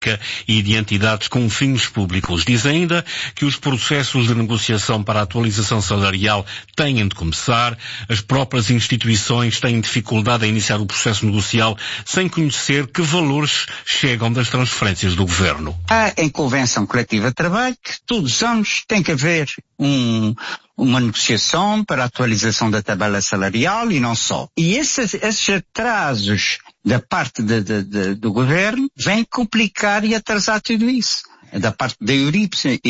e de entidades com fins públicos. Diz ainda que os processos de negociação para a atualização salarial têm de começar, as próprias instituições têm dificuldade em iniciar o processo negocial sem conhecer que valores chegam das transferências do Governo. Há em convenção coletiva de trabalho que todos os anos tem que haver uma negociação para a atualização da tabela salarial e não só. E esses atrasos da parte do Governo vêm complicar e atrasar tudo isso. Da parte da Eurípides